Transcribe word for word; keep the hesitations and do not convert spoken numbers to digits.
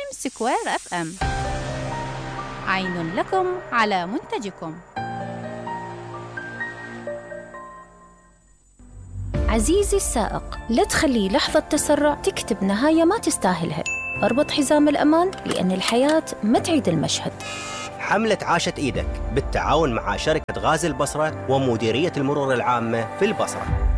سكوير اف ام. عين لكم على منتجكم. عزيزي السائق، لا تخلي لحظة تسرع تكتب نهاية ما تستاهلها. اربط حزام الأمان لأن الحياة ما تعيد المشهد. حملة عاشت إيدك بالتعاون مع شركة غاز البصرة ومديرية المرور العامة في البصرة.